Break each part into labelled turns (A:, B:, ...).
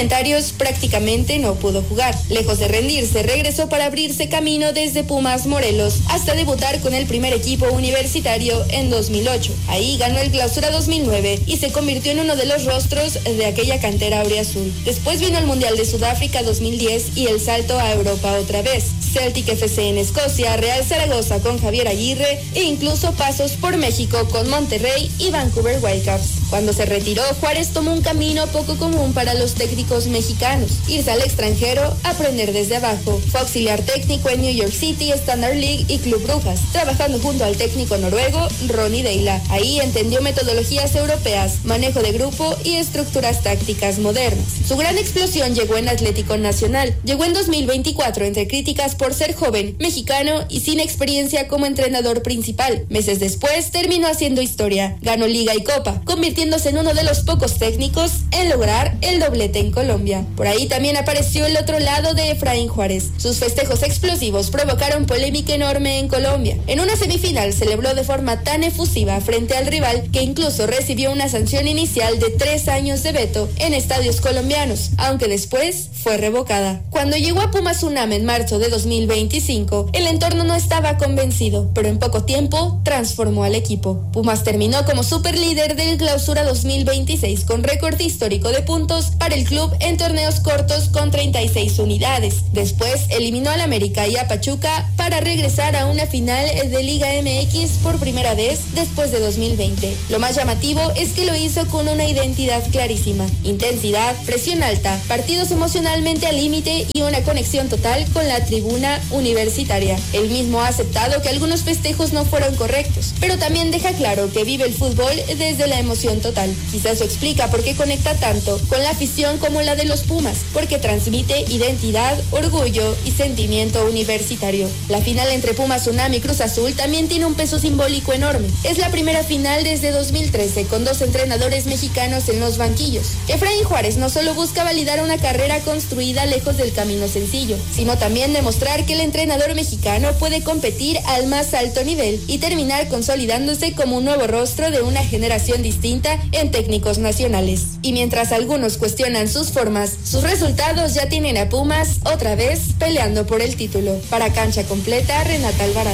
A: comentarios, prácticamente no pudo jugar. Lejos de rendirse, regresó para abrirse camino desde Pumas Morelos hasta debutar con el primer equipo universitario en 2008. Ahí ganó el Clausura 2009 y se convirtió en uno de los rostros de aquella cantera auriazul. Después vino el Mundial de Sudáfrica 2010 y el salto a Europa otra vez. Celtic FC en Escocia, Real Zaragoza con Javier Aguirre e incluso pasos por México con Monterrey y Vancouver Whitecaps. Cuando se retiró, Juárez tomó un camino poco común para los técnicos mexicanos: irse al extranjero, aprender desde abajo. Fue auxiliar técnico en New York City, Standard League y Club Brujas, trabajando junto al técnico noruego Ronny Deila. Ahí entendió metodologías europeas, manejo de grupo y estructuras tácticas modernas. Su gran explosión llegó en Atlético Nacional. Llegó en 2024 entre críticas por ser joven, mexicano y sin experiencia como entrenador principal. Meses después terminó haciendo historia. Ganó Liga y Copa, convirtiéndose en uno de los pocos técnicos en lograr el doblete en Colombia. Por ahí también apareció el otro lado de Efraín Juárez. Sus festejos explosivos provocaron polémica enorme en Colombia. En una semifinal celebró de forma tan efusiva frente al rival que incluso recibió una sanción inicial de 3 años de veto en estadios colombianos, aunque después fue revocada. Cuando llegó a Pumas UNAM en marzo de 2025, el entorno no estaba convencido, pero en poco tiempo transformó al equipo. Pumas terminó como superlíder del Clausura 2026 con récord histórico de puntos para el club en torneos cortos con 36 unidades. Después eliminó al América y a Pachuca para regresar a una final de Liga MX por primera vez después de 2020. Lo más llamativo es que lo hizo con una identidad clarísima: intensidad, presión alta, partidos emocionalmente al límite y una conexión total con la tribuna universitaria. Él mismo ha aceptado que algunos festejos no fueron correctos, pero también deja claro que vive el fútbol desde la emoción total. Quizás eso explica por qué conecta tanto con la afición como la de los Pumas, porque transmite identidad, orgullo y sentimiento universitario. La final entre Pumas UNAM y Cruz Azul también tiene un peso simbólico enorme. Es la primera final desde 2013 con 2 entrenadores mexicanos en los banquillos. Efraín Juárez no solo busca validar una carrera construida lejos del camino sencillo, sino también demostrar que el entrenador mexicano puede competir al más alto nivel y terminar consolidándose como un nuevo rostro de una generación distinta en técnicos nacionales. Y mientras algunos cuestionan sus formas, sus resultados ya tienen a Pumas otra vez peleando por el título. Para Cancha Completa, Renata Alvarado.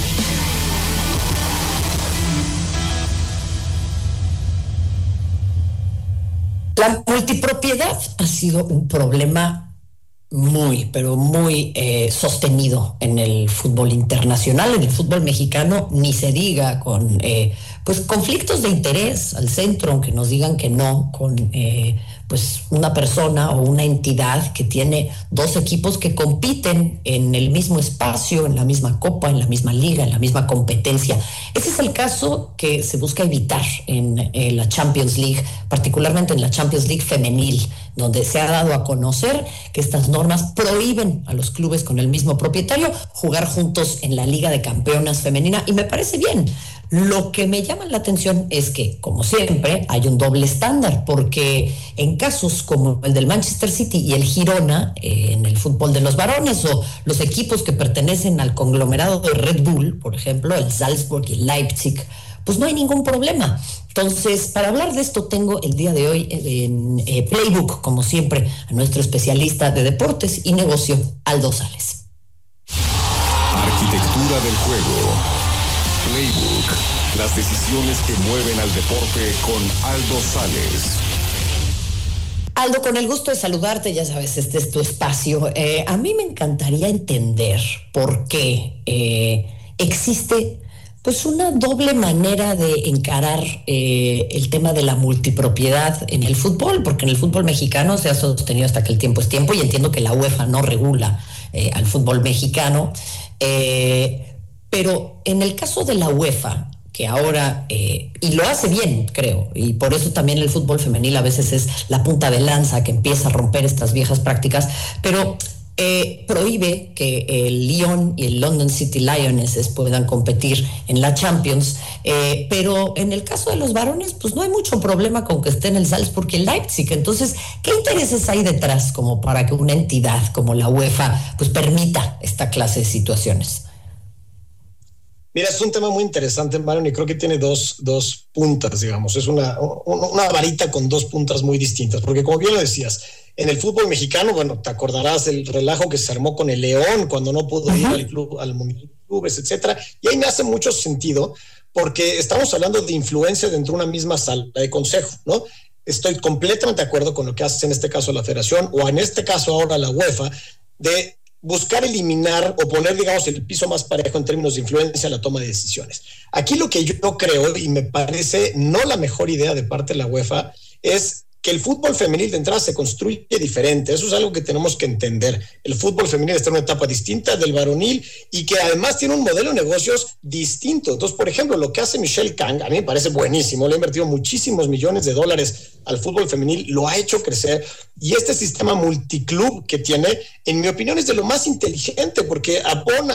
B: La multipropiedad ha sido un problema pero muy sostenido en el fútbol internacional. En el fútbol mexicano ni se diga, con pues conflictos de interés al centro, aunque nos digan que no, con pues una persona o una entidad que tiene 2 equipos que compiten en el mismo espacio, en la misma copa, en la misma liga, en la misma competencia. Ese es el caso que se busca evitar en la Champions League, particularmente en la Champions League femenil, donde se ha dado a conocer que estas normas prohíben a los clubes con el mismo propietario jugar juntos en la Liga de Campeonas femenina, y me parece bien. Lo que me llama la atención es que, como siempre, hay un doble estándar, porque en casos como el del Manchester City y el Girona, en el fútbol de los varones, o los equipos que pertenecen al conglomerado de Red Bull, por ejemplo, el Salzburg y el Leipzig, pues no hay ningún problema. Entonces, para hablar de esto, tengo el día de hoy en Playbook, como siempre, a nuestro especialista de deportes y negocio, Aldo Sales.
C: Arquitectura del juego. Playbook. Las decisiones que mueven al deporte con Aldo Sales.
B: Aldo, con el gusto de saludarte, ya sabes, este es tu espacio. A mí me encantaría entender por qué existe pues una doble manera de encarar el tema de la multipropiedad en el fútbol, porque en el fútbol mexicano se ha sostenido hasta que el tiempo es tiempo, y entiendo que la UEFA no regula al fútbol mexicano, pero en el caso de la UEFA, que ahora, y lo hace bien, creo, y por eso también el fútbol femenil a veces es la punta de lanza que empieza a romper estas viejas prácticas, pero prohíbe que el Lyon y el London City Lionesses puedan competir en la Champions, pero en el caso de los varones, pues no hay mucho problema con que estén el Salzburg y el Leipzig. Entonces, ¿qué intereses hay detrás como para que una entidad como la UEFA pues permita esta clase de situaciones?
D: Mira, es un tema muy interesante, Marion, y creo que tiene dos puntas, digamos. Es una varita con dos puntas muy distintas, porque como bien lo decías, en el fútbol mexicano, bueno, te acordarás del relajo que se armó con el León cuando no pudo ir al club, al Mundial de Clubes, etcétera. Y ahí me hace mucho sentido, porque estamos hablando de influencia dentro de una misma sala de consejo, ¿no? Estoy completamente de acuerdo con lo que hace en este caso la Federación, o en este caso ahora la UEFA, de buscar eliminar o poner, digamos, el piso más parejo en términos de influencia en la toma de decisiones. Aquí lo que yo creo, y me parece no la mejor idea de parte de la UEFA, es que el fútbol femenil de entrada se construye diferente. Eso es algo que tenemos que entender. El fútbol femenil está en una etapa distinta del varonil y que además tiene un modelo de negocios distinto. Entonces, por ejemplo, lo que hace Michelle Kang, a mí me parece buenísimo. Le ha invertido muchísimos millones de dólares al fútbol femenil, lo ha hecho crecer. Y este sistema multiclub que tiene, en mi opinión, es de lo más inteligente porque abona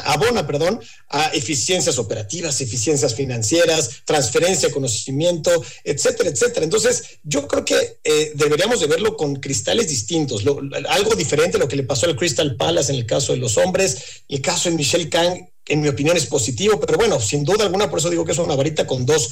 D: a eficiencias operativas, eficiencias financieras, transferencia de conocimiento, etcétera, etcétera. Entonces, yo creo que deberíamos de verlo con cristales distintos, algo diferente a lo que le pasó al Crystal Palace en el caso de los hombres. El caso de Michelle Kang, en mi opinión, es positivo, pero bueno, sin duda alguna, por eso digo que es una varita con dos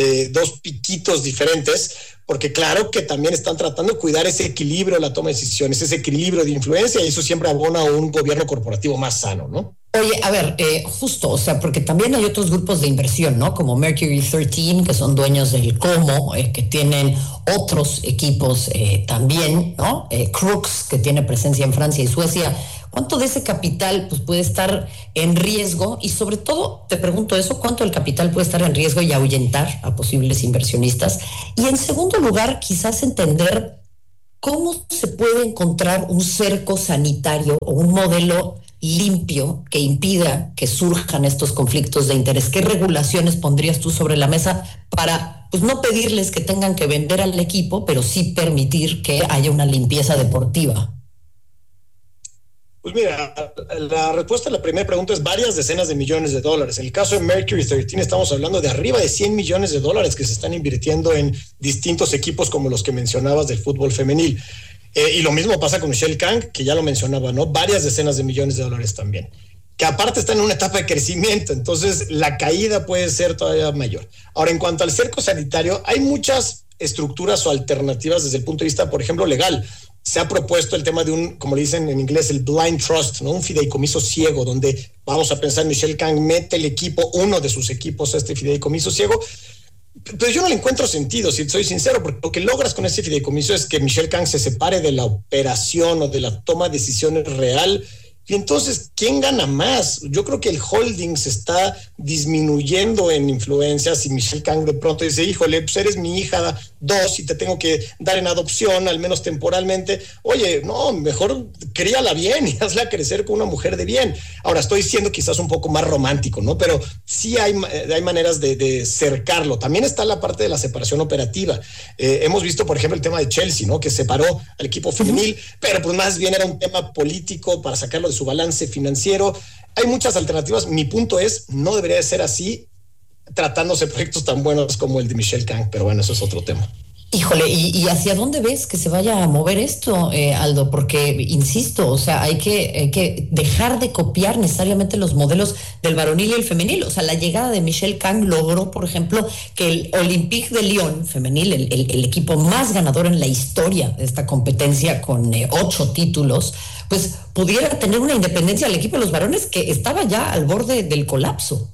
D: piquitos diferentes, porque claro que también están tratando de cuidar ese equilibrio de la toma de decisiones, ese equilibrio de influencia, y eso siempre abona a un gobierno corporativo más sano, ¿no?
B: Oye, a ver, justo, o sea, porque también hay otros grupos de inversión, ¿no? Como Mercury 13, que son dueños del Como, que tienen otros equipos también, ¿no? Crux, que tiene presencia en Francia y Suecia. ¿Cuánto de ese capital pues, puede estar en riesgo? Y sobre todo, te pregunto eso, ¿cuánto del capital puede estar en riesgo y ahuyentar a posibles inversionistas? Y en segundo lugar, quizás entender cómo se puede encontrar un cerco sanitario o un modelo limpio que impida que surjan estos conflictos de interés. ¿Qué regulaciones pondrías tú sobre la mesa para pues no pedirles que tengan que vender al equipo, pero sí permitir que haya una limpieza deportiva?
D: Pues mira, la respuesta a la primera pregunta es varias decenas de millones de dólares. En el caso de Mercury 13 estamos hablando de arriba de 100 millones de dólares que se están invirtiendo en distintos equipos como los que mencionabas del fútbol femenil. Y lo mismo pasa con Michelle Kang, que ya lo mencionaba, ¿no? Varias decenas de millones de dólares también, que aparte están en una etapa de crecimiento, entonces la caída puede ser todavía mayor. Ahora, en cuanto al cerco sanitario, hay muchas estructuras o alternativas desde el punto de vista, por ejemplo, legal. Se ha propuesto el tema de un, como le dicen en inglés, el blind trust, ¿no? Un fideicomiso ciego, donde vamos a pensar, Michelle Kang mete el equipo, uno de sus equipos a este fideicomiso ciego. Pero yo no le encuentro sentido, si soy sincero, porque lo que logras con ese fideicomiso es que Michelle Kang se separe de la operación o de la toma de decisiones real. Y entonces, ¿quién gana más? Yo creo que el holding se está disminuyendo en influencias y Michelle Kang de pronto dice, híjole, pues eres mi hija 2 y te tengo que dar en adopción, al menos temporalmente. Oye, no, mejor críala bien y hazla crecer con una mujer de bien. Ahora, estoy siendo quizás un poco más romántico, ¿no? Pero sí hay maneras de cercarlo. También está la parte de la separación operativa. Hemos visto, por ejemplo, el tema de Chelsea, ¿no? Que separó al equipo femenil, pero pues más bien era un tema político para sacarlo de su balance financiero. Hay muchas alternativas. Mi punto es, no debería de ser así tratándose proyectos tan buenos como el de Michelle Kang, pero bueno, eso es otro tema.
B: Híjole, ¿y hacia dónde ves que se vaya a mover esto, Aldo? Porque, insisto, o sea, hay que dejar de copiar necesariamente los modelos del varonil y el femenil. O sea, la llegada de Michelle Kang logró, por ejemplo, que el Olympique de Lyon femenil, el equipo más ganador en la historia de esta competencia con 8 títulos, pues pudiera tener una independencia al equipo de los varones que estaba ya al borde del colapso.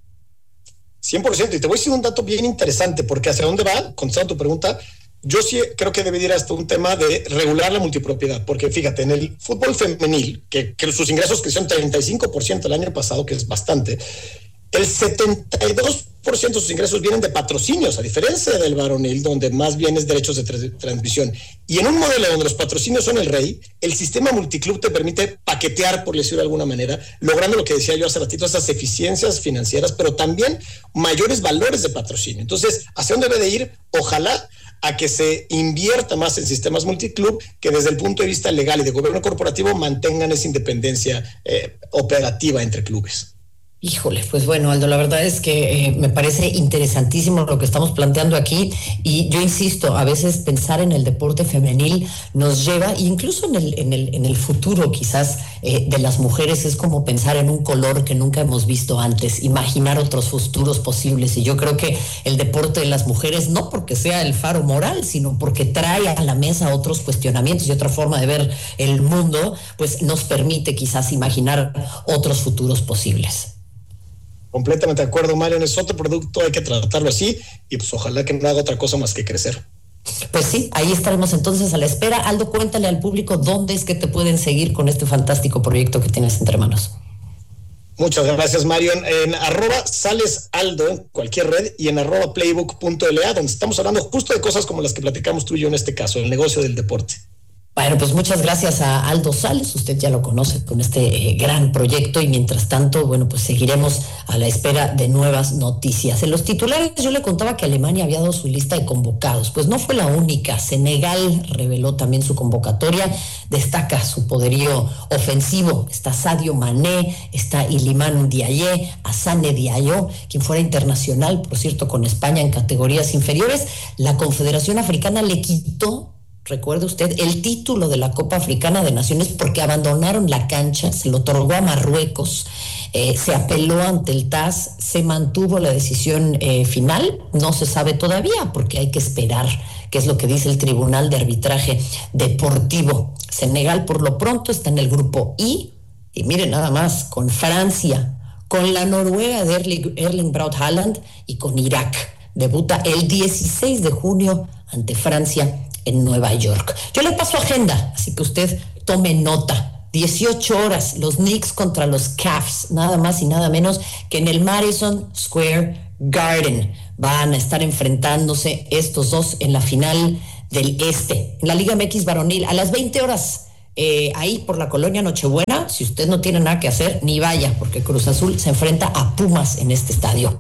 D: 100%, y te voy a decir un dato bien interesante, porque hacia dónde va, contestando tu pregunta, yo sí creo que debe ir hasta un tema de regular la multipropiedad, porque fíjate, en el fútbol femenil, que sus ingresos crecieron 35% el año pasado, que es bastante, el 72% de sus ingresos vienen de patrocinios, a diferencia del varonil, donde más bien es derechos de transmisión. Y en un modelo donde los patrocinios son el rey, el sistema multiclub te permite paquetear, por decirlo de alguna manera, logrando lo que decía yo hace ratito, esas eficiencias financieras, pero también mayores valores de patrocinio. Entonces, ¿hacia dónde debe de ir? Ojalá a que se invierta más en sistemas multiclub que desde el punto de vista legal y de gobierno corporativo mantengan esa independencia operativa entre clubes.
B: Híjole, pues bueno, Aldo, la verdad es que me parece interesantísimo lo que estamos planteando aquí y yo insisto, a veces pensar en el deporte femenil nos lleva, incluso en el futuro quizás de las mujeres, es como pensar en un color que nunca hemos visto antes, imaginar otros futuros posibles, y yo creo que el deporte de las mujeres, no porque sea el faro moral, sino porque trae a la mesa otros cuestionamientos y otra forma de ver el mundo, pues nos permite quizás imaginar otros futuros posibles.
D: Completamente de acuerdo, Marion, es otro producto, hay que tratarlo así y pues ojalá que no haga otra cosa más que crecer.
B: Pues sí, ahí estaremos entonces a la espera. Aldo, cuéntale al público dónde es que te pueden seguir con este fantástico proyecto que tienes entre manos.
D: Muchas gracias, Marion. En @SalesAldo en cualquier red y en @playbook.la, donde estamos hablando justo de cosas como las que platicamos tú y yo en este caso, el negocio del deporte.
B: Bueno, pues muchas gracias a Aldo Sales, usted ya lo conoce con este gran proyecto y mientras tanto, bueno, pues seguiremos a la espera de nuevas noticias. En los titulares yo le contaba que Alemania había dado su lista de convocados, pues no fue la única. Senegal reveló también su convocatoria, destaca su poderío ofensivo, está Sadio Mané, está Iliman Ndiaye, Hassane Diallo, quien fuera internacional, por cierto, con España en categorías inferiores. La Confederación Africana le quitó, recuerde usted, el título de la Copa Africana de Naciones porque abandonaron la cancha, se lo otorgó a Marruecos, se apeló ante el TAS, se mantuvo la decisión final, no se sabe todavía porque hay que esperar qué es lo que dice el Tribunal de Arbitraje Deportivo. Senegal por lo pronto está en el grupo I y miren nada más, con Francia, con la Noruega de Erling Braut Haaland y con Irak. Debuta el 16 de junio ante Francia en Nueva York. Yo le paso agenda, así que usted tome nota. 18 horas, los Knicks contra los Cavs, nada más y nada menos que en el Madison Square Garden. Van a estar enfrentándose estos dos en la final del Este. En la Liga MX varonil, a las 20 horas, ahí por la colonia Nochebuena, si usted no tiene nada que hacer, ni vaya, porque Cruz Azul se enfrenta a Pumas en este estadio.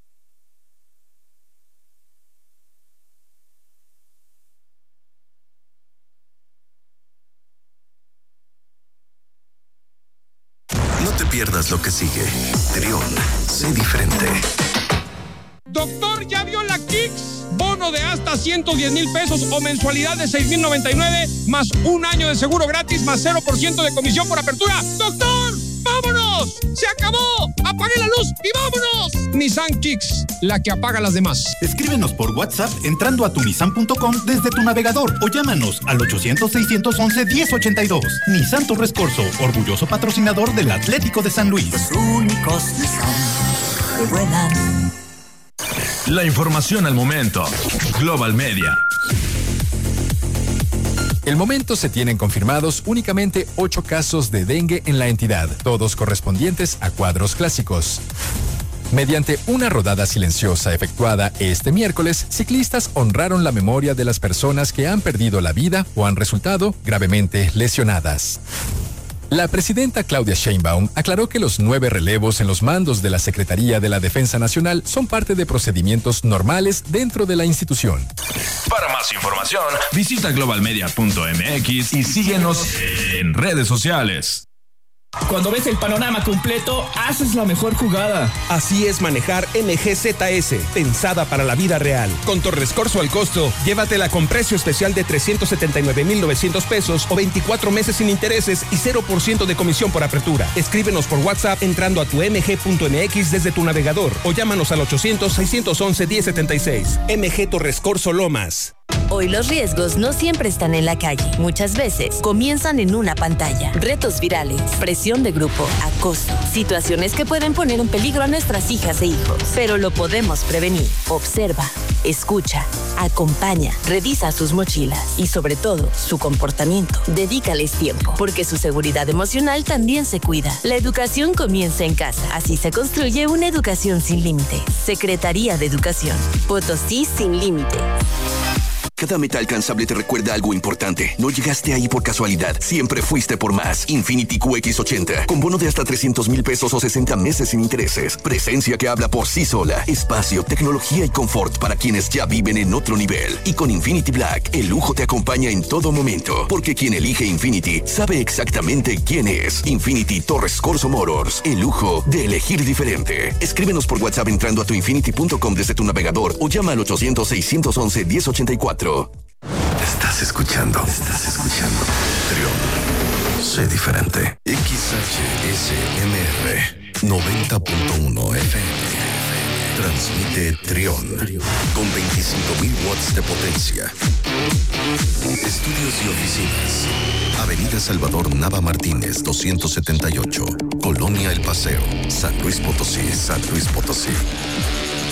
E: Pierdas lo que sigue. Trión, sé diferente.
F: Doctor, ¿ya vio la Kicks? Bono de hasta 110,000 pesos o mensualidad de 6,099 más un año de seguro gratis más 0% de comisión por apertura. ¡Doctor! ¡Vámonos! ¡Se acabó! ¡Apague la luz y vámonos! Nissan Kicks, la que apaga las demás.
G: Escríbenos por WhatsApp entrando a tunisan.com desde tu navegador o llámanos al 800-611-1082. Nissan Torres Corzo, orgulloso patrocinador del Atlético de San Luis.
H: Los únicos Nissan que vuelan.
I: La información al momento. Global Media. El momento se tienen confirmados únicamente 8 casos de dengue en la entidad, todos correspondientes a cuadros clásicos. Mediante una rodada silenciosa efectuada este miércoles, ciclistas honraron la memoria de las personas que han perdido la vida o han resultado gravemente lesionadas. La presidenta Claudia Sheinbaum aclaró que los 9 relevos en los mandos de la Secretaría de la Defensa Nacional son parte de procedimientos normales dentro de la institución.
J: Para más información, visita globalmedia.mx y síguenos en redes sociales.
K: Cuando ves el panorama completo, haces la mejor jugada.
L: Así es manejar MG-ZS, pensada para la vida real. Con Torres Corso al costo, llévatela con precio especial de 379,900 pesos o 24 meses sin intereses y 0% de comisión por apertura. Escríbenos por WhatsApp entrando a tu mg.mx desde tu navegador o llámanos al 800-611-1076. MG Torres Corso Lomas.
M: Hoy los riesgos no siempre están en la calle. Muchas veces comienzan en una pantalla. Retos virales, presión de grupo, acoso, situaciones que pueden poner en peligro a nuestras hijas e hijos. Pero lo podemos prevenir. Observa, escucha, acompaña, revisa sus mochilas y sobre todo su comportamiento. Dedícales tiempo, porque su seguridad emocional también se cuida. La educación comienza en casa. Así se construye una educación sin límites. Secretaría de Educación. Potosí sin límites.
N: Cada meta alcanzable te recuerda algo importante. No llegaste ahí por casualidad. Siempre fuiste por más. Infinity QX80. Con bono de hasta 300,000 pesos o 60 meses sin intereses. Presencia que habla por sí sola. Espacio, tecnología y confort para quienes ya viven en otro nivel. Y con Infinity Black, el lujo te acompaña en todo momento. Porque quien elige Infinity sabe exactamente quién es. Infinity Torres Corso Motors. El lujo de elegir diferente. Escríbenos por WhatsApp entrando a tuinfinity.com desde tu navegador o llama al 800-611-1084.
E: Estás escuchando Trión. Sé diferente. XHSMR 90.1 FM. Transmite Trión con 25,000 watts de potencia. Estudios y oficinas. Avenida Salvador Nava Martínez 278, Colonia El Paseo, San Luis Potosí, San Luis Potosí.